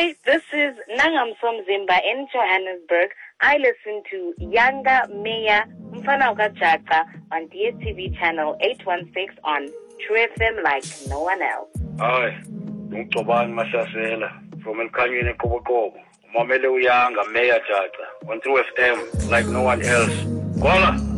Hi, this is Nangam Zimba in Johannesburg. I listen to Yanga Meya Mfana Ukachaka on DSTV channel 816 on True FM like no one else. Hi, Ngtoban Masasela from Elkanyene Kobokobo. Mamele Uyanga Meya Chaka on True FM like no one else. Kola!